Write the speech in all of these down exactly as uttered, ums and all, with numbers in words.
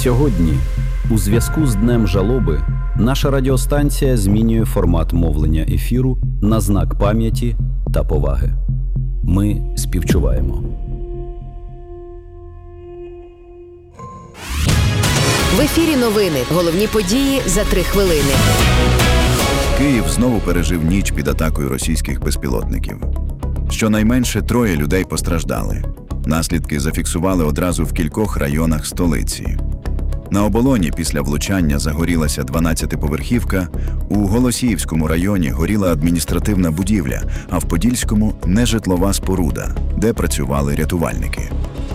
Сьогодні, у зв'язку з Днем жалоби, наша радіостанція змінює формат мовлення ефіру на знак пам'яті та поваги. Ми співчуваємо. В ефірі новини. Головні події за три хвилини. Київ знову пережив ніч під атакою російських безпілотників. Щонайменше троє людей постраждали. Наслідки зафіксували одразу в кількох районах столиці. На Оболоні після влучання загорілася дванадцятиповерхівка, у Голосіївському районі горіла адміністративна будівля, а в Подільському – нежитлова споруда, де працювали рятувальники.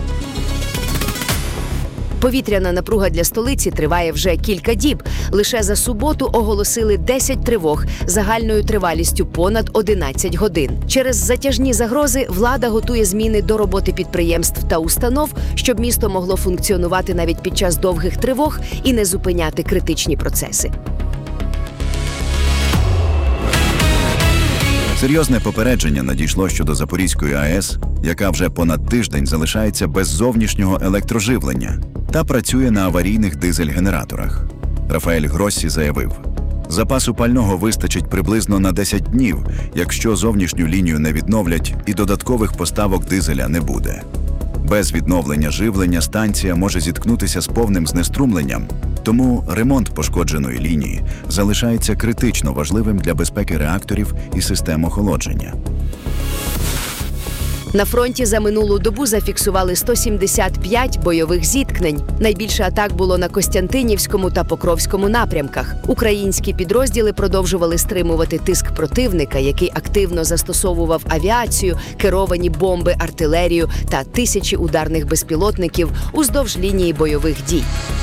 Повітряна напруга для столиці триває вже кілька діб. Лише за суботу оголосили десять тривог загальною тривалістю понад одинадцять годин. Через затяжні загрози влада готує зміни до роботи підприємств та установ, щоб місто могло функціонувати навіть під час довгих тривог і не зупиняти критичні процеси. Серйозне попередження надійшло щодо Запорізької АЕС, яка вже понад тиждень залишається без зовнішнього електроживлення та працює на аварійних дизель-генераторах. Рафаель Гроссі заявив, запасу пального вистачить приблизно на десять днів, якщо зовнішню лінію не відновлять і додаткових поставок дизеля не буде. Без відновлення живлення станція може зіткнутися з повним знеструмленням, тому ремонт пошкодженої лінії залишається критично важливим для безпеки реакторів і систем охолодження. На фронті за минулу добу зафіксували сто сімдесят п'ять бойових зіткнень. Найбільше атак було на Костянтинівському та Покровському напрямках. Українські підрозділи продовжували стримувати тиск противника, який активно застосовував авіацію, керовані бомби, артилерію та тисячі ударних безпілотників уздовж лінії бойових дій.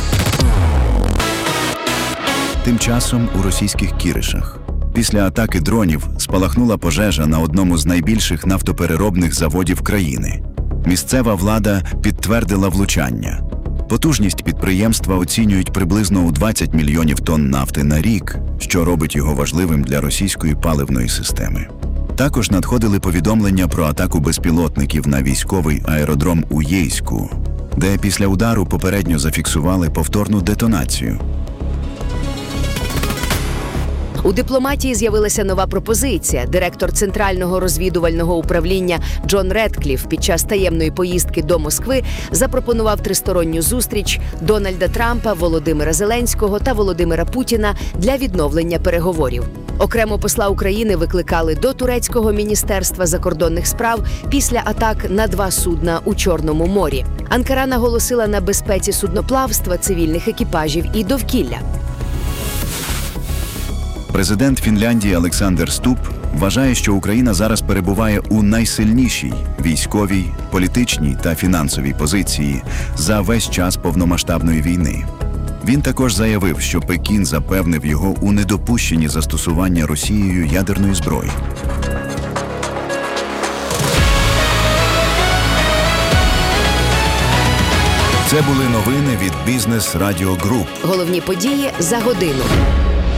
Тим часом у російських Кіришах після атаки дронів спалахнула пожежа на одному з найбільших нафтопереробних заводів країни. Місцева влада підтвердила влучання. Потужність підприємства оцінюють приблизно у двадцять мільйонів тонн нафти на рік, що робить його важливим для російської паливної системи. Також надходили повідомлення про атаку безпілотників на військовий аеродром у Єйську, де після удару попередньо зафіксували повторну детонацію. У дипломатії з'явилася нова пропозиція. Директор Центрального розвідувального управління Джон Редкліф під час таємної поїздки до Москви запропонував тристоронню зустріч Дональда Трампа, Володимира Зеленського та Володимира Путіна для відновлення переговорів. Окремо посла України викликали до турецького міністерства закордонних справ після атак на два судна у Чорному морі. Анкара наголосила на безпеці судноплавства, цивільних екіпажів і довкілля. Президент Фінляндії Олександр Ступ вважає, що Україна зараз перебуває у найсильнішій військовій, політичній та фінансовій позиції за весь час повномасштабної війни. Він також заявив, що Пекін запевнив його у недопущенні застосування Росією ядерної зброї. Це були новини від Бізнес Радіо Груп. Головні події за годину.